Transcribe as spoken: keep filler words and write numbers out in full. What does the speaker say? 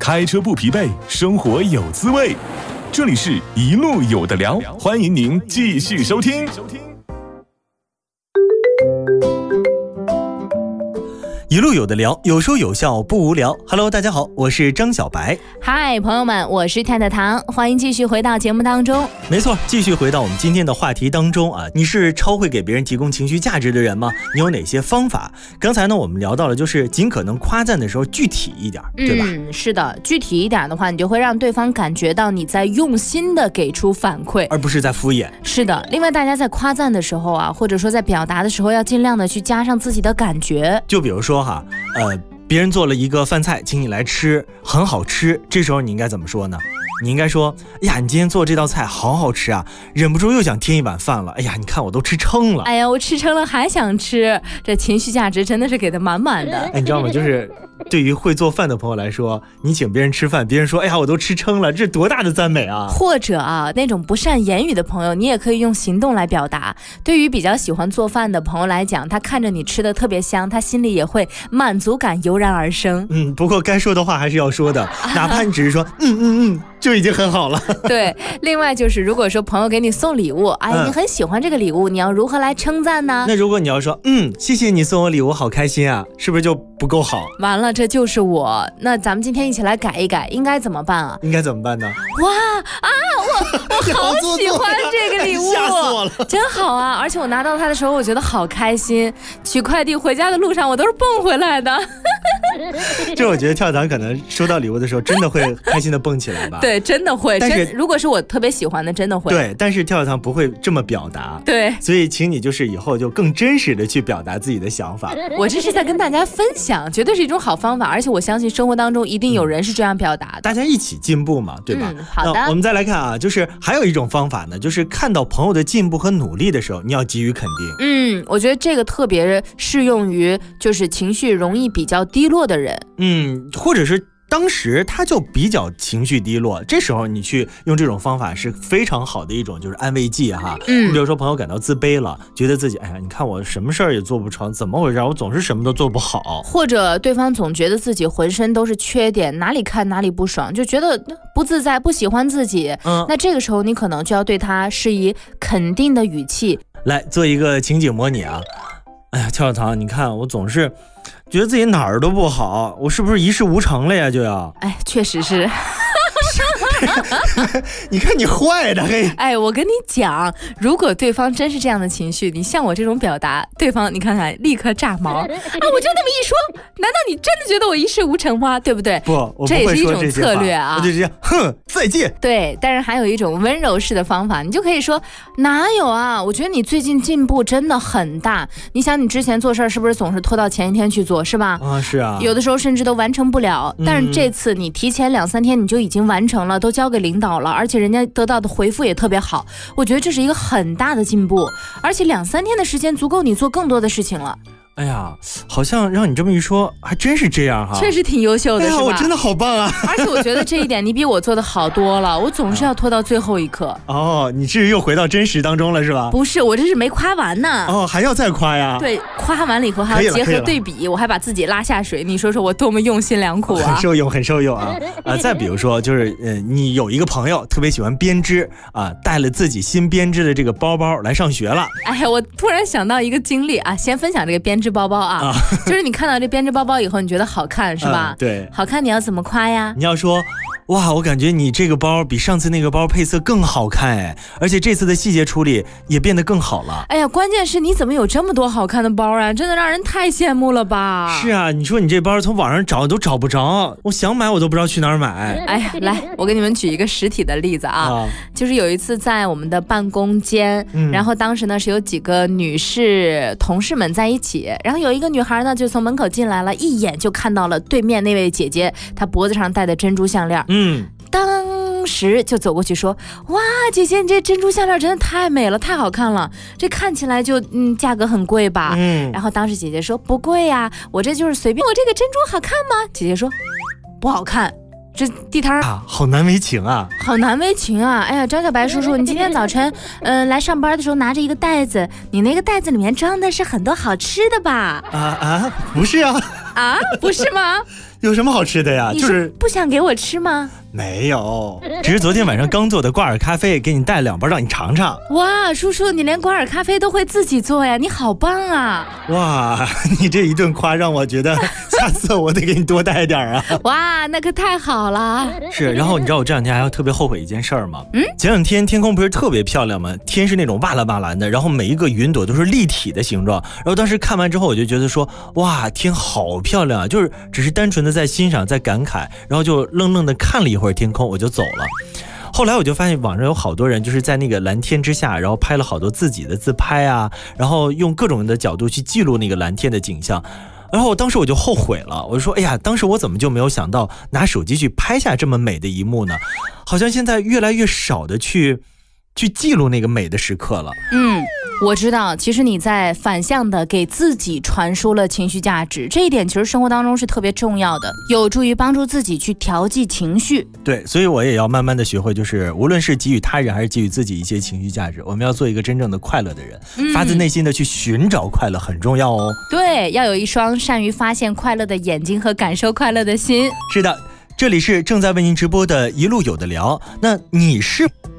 开车不疲惫，生活有滋味。这里是一路有的聊，欢迎您继续收听。 一路有的聊，有说有笑不无聊。Hello， 大家好，我是张小白。 嗨，朋友们，我是太太糖，欢迎继续回到节目当中。 没错，继续回到我们今天的话题当中啊，你是超会给别人提供情绪价值的人吗？你有哪些方法？刚才呢，我们聊到了，就是尽可能夸赞的时候具体一点，对吧？ 嗯，是的，具体一点的话，你就会让对方感觉到你在用心的给出反馈， 而不是在敷衍。 是的，另外大家在夸赞的时候啊，或者说在表达的时候，要尽量的去加上自己的感觉。 就比如说哈，呃，别人做了一个饭菜，请你来吃，很好吃，这时候你应该怎么说呢？你应该说，哎呀，你今天做这道菜好好吃啊，忍不住又想添一碗饭了。哎呀，你看我都吃撑了。 哎呀，我吃撑了还想吃，这情绪价值真的是给的满满的。 哎，你知道吗？就是对于会做饭的朋友来说，你请别人吃饭，别人说，哎呀，我都吃撑了，这多大的赞美啊！ 或者啊，那种不善言语的朋友，你也可以用行动来表达。对于比较喜欢做饭的朋友来讲，他看着你吃的特别香，他心里也会满足感油然而生。 嗯，不过该说的话还是要说的，哪怕你只是说，嗯嗯嗯。就已经很好了。 对，另外就是如果说朋友给你送礼物，哎，嗯、你很喜欢这个礼物，你要如何来称赞呢？ 那如果你要说，嗯，谢谢你送我礼物，好开心啊，是不是就不够好？ 完了，这就是我。那咱们今天一起来改一改，应该怎么办啊？ 应该怎么办呢？ 哇啊，我我好喜欢这个礼物， 吓死我了， 真好啊！而且我拿到它的时候，我觉得好开心。取快递回家的路上，我都是蹦回来的。 这我觉得跳糖可能收到礼物的时候，真的会开心的蹦起来吧？ 对，真的会。 但是如果是我特别喜欢的，真的会。 对，但是跳糖不会这么表达。 对， 所以请你就是以后就更真实的去表达自己的想法。 我这是在跟大家分享，绝对是一种好方法，而且我相信生活当中一定有人是这样表达的。 嗯、大家一起进步嘛，对吧？ 嗯、好的。 那我们再来看啊，就是还有一种方法呢，就是看到朋友的进步和努力的时候，你要给予肯定。 嗯，我觉得这个特别适用于就是情绪容易比较低落的人。 嗯，或者是当时他就比较情绪低落，这时候你去用这种方法是非常好的一种就是安慰剂哈。嗯，你比如说朋友感到自卑了，觉得自己哎呀，你看我什么事儿也做不成，怎么回事？我总是什么都做不好。 或者对方总觉得自己浑身都是缺点，哪里看哪里不爽，就觉得不自在，不喜欢自己。嗯，那这个时候你可能就要对他是以肯定的语气来做一个情景模拟啊。哎呀，跳跳糖，你看我总是觉得自己哪儿都不好，我是不是一事无成了呀？就要， 哎，确实是。 你看你坏的嘿！ 哎，我跟你讲，如果对方真是这样的情绪，你像我这种表达，对方你看看立刻炸毛啊！我就那么一说，难道你真的觉得我一事无成吗？对不对？ 不，我不这也是一种策略啊！ 我就这样，哼，再见。 对，但是还有一种温柔式的方法，你就可以说哪有啊？我觉得你最近进步真的很大。你想，你之前做事是不是总是拖到前一天去做，是吧？ 啊，是啊。有的时候甚至都完成不了，嗯、但是这次你提前两三天你就已经完成了，都交给领导了，而且人家得到的回复也特别好，我觉得这是一个很大的进步，而且两三天的时间足够你做更多的事情了。 哎呀，好像让你这么一说，还真是这样哈， 确实挺优秀的， 哎呀， 是吧？ 我真的好棒啊！ 而且我觉得这一点你比我做的好多了，我总是要拖到最后一刻。 哦，你这又回到真实当中了是吧？ 不是，我这是没夸完呢。 哦，还要再夸呀？ 对，夸完了以后还要结合对比，我还把自己拉下水。你说说我多么用心良苦啊！ 很受用，很受用啊！啊，再比如说，就是呃，你有一个朋友特别喜欢编织啊，带了自己新编织的这个包包来上学了。 哎呀，我突然想到一个经历啊，先分享这个编织包包啊。啊就是你看到这编织包包以后，你觉得好看是吧？ 嗯、对， 好看你要怎么夸呀？ 你要说，哇，我感觉你这个包比上次那个包配色更好看哎，而且这次的细节处理也变得更好了。 哎呀，关键是你怎么有这么多好看的包啊？真的让人太羡慕了吧？ 是啊，你说你这包从网上找都找不着，我想买我都不知道去哪儿买。 哎呀，来，我给你们举一个实体的例子啊，啊就是有一次在我们的办公间，嗯、然后当时呢是有几个女士同事们在一起，然后有一个女孩呢就从门口进来了，一眼就看到了对面那位姐姐她脖子上戴的珍珠项链。嗯，当时就走过去说，哇，姐姐你这珍珠项链真的太美了，太好看了，这看起来就嗯价格很贵吧？嗯，然后当时姐姐说不贵呀，我这就是随便。我这个珍珠好看吗？姐姐说不好看。这地摊啊，好难为情啊， 好难为情啊！哎呀，张小白叔叔，你今天早晨，嗯、呃，来上班的时候拿着一个袋子，你那个袋子里面装的是很多好吃的吧？ 啊啊，不是啊， 啊，不是吗？ 有什么好吃的呀？ 你就是不想给我吃吗？ 没有，只是昨天晚上刚做的挂耳咖啡，给你带两包让你尝尝。 哇，叔叔，你连挂耳咖啡都会自己做呀，你好棒啊！ 哇，你这一顿夸让我觉得下次我得给你多带点啊。 哇，那可太好了。 是，然后你知道我这两天还要特别后悔一件事儿吗？嗯，前两天天空不是特别漂亮吗？天是那种瓦蓝瓦蓝的，然后每一个云朵都是立体的形状。然后当时看完之后，我就觉得说，哇，天好漂亮啊！就是只是单纯的在欣赏，在感慨，然后就愣愣的看了一会儿天空，我就走了。后来我就发现网上有好多人就是在那个蓝天之下，然后拍了好多自己的自拍啊，然后用各种的角度去记录那个蓝天的景象。然后当时我就后悔了，我就说，哎呀，当时我怎么就没有想到拿手机去拍下这么美的一幕呢？好像现在越来越少的去去记录那个美的时刻了。 嗯，我知道，其实你在反向的给自己传输了情绪价值，这一点其实生活当中是特别重要的，有助于帮助自己去调剂情绪。 对，所以我也要慢慢的学会，就是无论是给予他人还是给予自己一些情绪价值，我们要做一个真正的快乐的人，嗯、发自内心的去寻找快乐很重要哦。 对，要有一双善于发现快乐的眼睛和感受快乐的心。 是的，这里是正在为您直播的一路有的聊，那你是